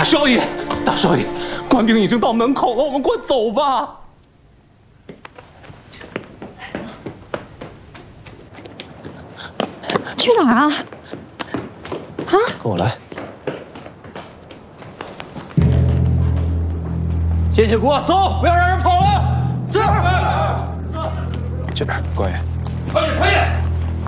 少爷，大少爷，官兵已经到门口了，我们快走吧。 去哪儿啊？啊！ 跟我来。 进去给我走，不要让人跑了。是。 这边，官爷。 快点，快点！